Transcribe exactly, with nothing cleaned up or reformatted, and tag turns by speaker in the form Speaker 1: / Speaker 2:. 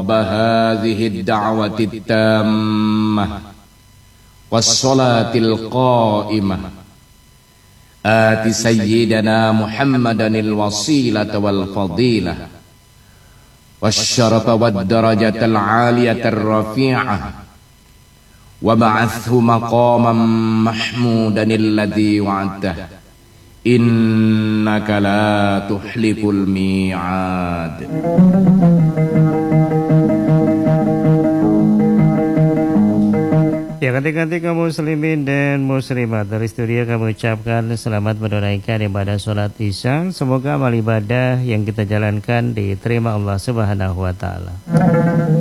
Speaker 1: رب هذه الدعوة التامة والصلاة القائمة آت سيدنا محمدا الوسيلة والفضيلة والشرف والدرجة العالية الرفيعة وبعثه مقاما محمودا الذي وعدته إنك لا تخلف الميعاد.
Speaker 2: Ya, ketika kaum muslimin dan muslimat dari studio kami ucapkan selamat menunaikan ibadah sholat isya. Semoga amal ibadah yang kita jalankan diterima Allah Subhanahu wa taala.